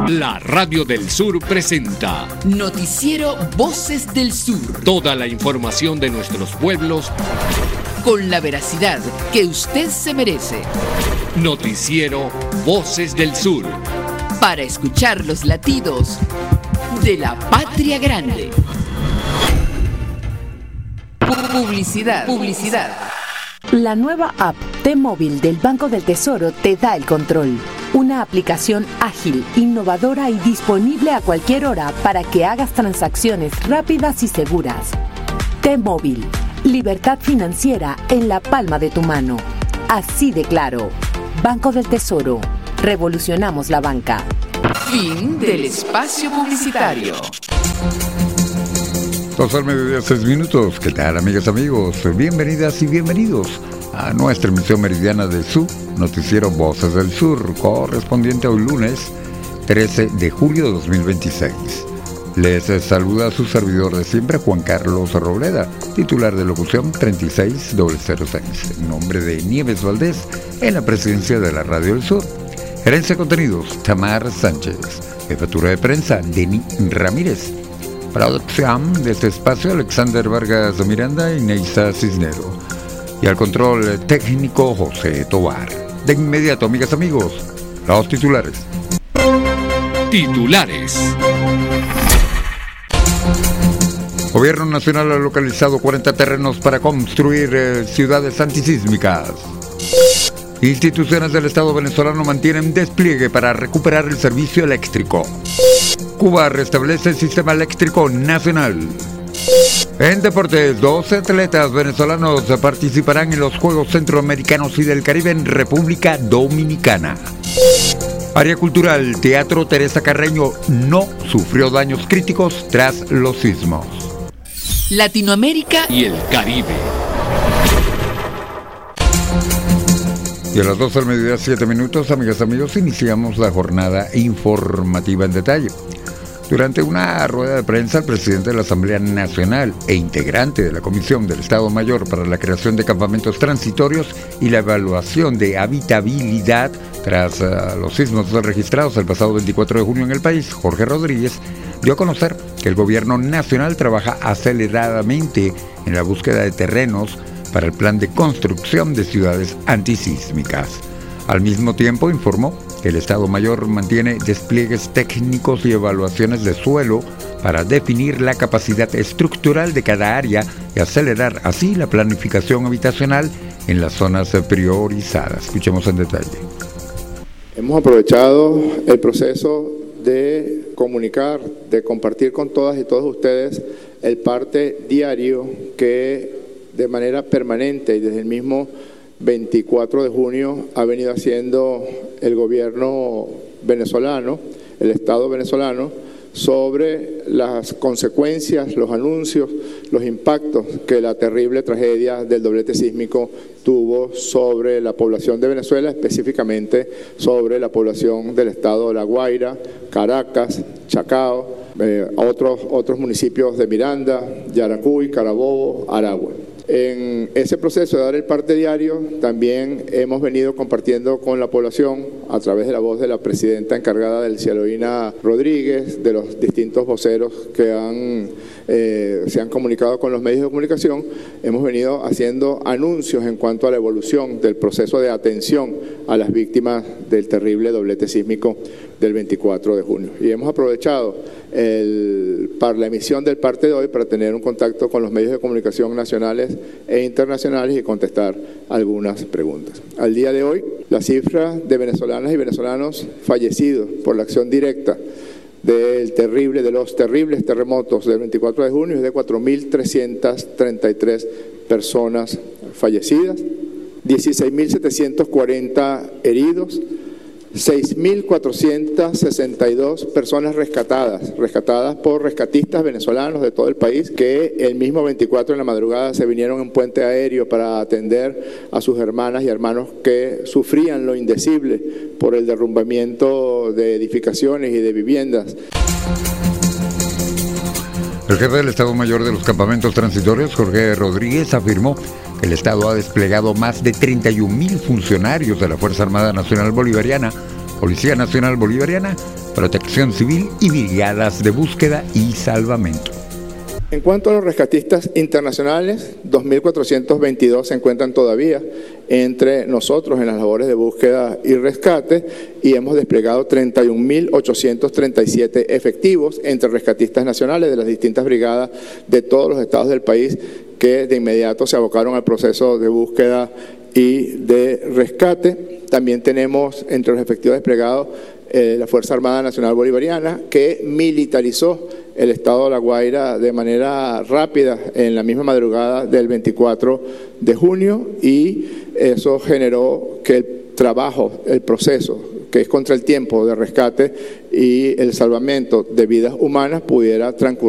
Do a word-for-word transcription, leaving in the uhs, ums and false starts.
La Radio del Sur presenta Noticiero Voces del Sur. Toda la información de nuestros pueblos con la veracidad que usted se merece. Noticiero Voces del Sur. Para escuchar los latidos de la patria grande. Publicidad. Publicidad. La nueva app T-Móvil del Banco del Tesoro te da el control. Una aplicación ágil, innovadora y disponible a cualquier hora para que hagas transacciones rápidas y seguras. T-Móvil, libertad financiera en la palma de tu mano. Así de claro. Banco del Tesoro. Revolucionamos la banca. Fin del espacio publicitario. Dos al mediodía, seis minutos. ¿Qué tal, amigas, amigos? Bienvenidas y bienvenidos a nuestra emisión meridiana de su Noticiero Voces del Sur, correspondiente a hoy lunes trece de julio de dos mil veintiséis. Les saluda a su servidor de siempre, Juan Carlos Robleda, titular de locución treinta y seis mil seis. En nombre de Nieves Valdés, en la presidencia de la Radio del Sur. Gerencia de contenidos, Tamar Sánchez. Jefatura de prensa, Denis Ramírez. Producción de este espacio, Alexander Vargas Miranda y Neisa Cisnero. Y al control técnico, José Tobar. De inmediato, amigas, amigos, los titulares. Titulares. Gobierno Nacional ha localizado cuarenta terrenos para construir eh, ciudades antisísmicas. Instituciones del Estado venezolano mantienen despliegue para recuperar el servicio eléctrico. Cuba restablece el sistema eléctrico nacional. En deportes, dos atletas venezolanos participarán en los Juegos Centroamericanos y del Caribe en República Dominicana. Área cultural, Teatro Teresa Carreño no sufrió daños críticos tras los sismos. Latinoamérica y el Caribe. Y a las dos al mediodía, siete minutos, amigas, amigos, iniciamos la jornada informativa en detalle. Durante una rueda de prensa, el presidente de la Asamblea Nacional e integrante de la Comisión del Estado Mayor para la creación de campamentos transitorios y la evaluación de habitabilidad tras uh, los sismos registrados el pasado veinticuatro de junio en el país, Jorge Rodríguez, dio a conocer que el gobierno nacional trabaja aceleradamente en la búsqueda de terrenos para el plan de construcción de ciudades antisísmicas. Al mismo tiempo, informó que el Estado Mayor mantiene despliegues técnicos y evaluaciones de suelo para definir la capacidad estructural de cada área y acelerar así la planificación habitacional en las zonas priorizadas. Escuchemos en detalle. Hemos aprovechado el proceso de comunicar, de compartir con todas y todos ustedes el parte diario que de manera permanente y desde el mismo veinticuatro de junio ha venido haciendo el gobierno venezolano, el Estado venezolano, sobre las consecuencias, los anuncios, los impactos que la terrible tragedia del doblete sísmico tuvo sobre la población de Venezuela, específicamente sobre la población del estado de La Guaira, Caracas, Chacao, eh, otros, otros municipios de Miranda, Yaracuy, Carabobo, Aragua. En ese proceso de dar el parte diario, también hemos venido compartiendo con la población, a través de la voz de la presidenta encargada del Cialoína Rodríguez, de los distintos voceros que han, eh, se han comunicado con los medios de comunicación, hemos venido haciendo anuncios en cuanto a la evolución del proceso de atención a las víctimas del terrible doblete sísmico del veinticuatro de junio. Y hemos aprovechado el, para la emisión del parte de hoy para tener un contacto con los medios de comunicación nacionales e internacionales y contestar algunas preguntas. Al día de hoy, la cifra de venezolanas y venezolanos fallecidos por la acción directa del terrible, de los terribles terremotos del veinticuatro de junio es de cuatro mil trescientas treinta y tres personas fallecidas, dieciséis mil setecientos cuarenta heridos, seis mil cuatrocientas sesenta y dos personas rescatadas, rescatadas por rescatistas venezolanos de todo el país que el mismo veinticuatro en la madrugada se vinieron en puente aéreo para atender a sus hermanas y hermanos que sufrían lo indecible por el derrumbamiento de edificaciones y de viviendas. El jefe del Estado Mayor de los Campamentos Transitorios, Jorge Rodríguez, afirmó que el Estado ha desplegado más de treinta y un mil funcionarios de la Fuerza Armada Nacional Bolivariana Policía Nacional Bolivariana, Protección Civil y brigadas de búsqueda y salvamento. En cuanto a los rescatistas internacionales, dos mil cuatrocientos veintidós se encuentran todavía entre nosotros en las labores de búsqueda y rescate y hemos desplegado treinta y un mil ochocientos treinta y siete efectivos entre rescatistas nacionales de las distintas brigadas de todos los estados del país que de inmediato se abocaron al proceso de búsqueda y de rescate. También tenemos entre los efectivos desplegados eh, la Fuerza Armada Nacional Bolivariana, que militarizó el estado de La Guaira de manera rápida en la misma madrugada del veinticuatro de junio, y eso generó que el trabajo, el proceso, que es contra el tiempo de rescate y el salvamento de vidas humanas, pudiera transcurrir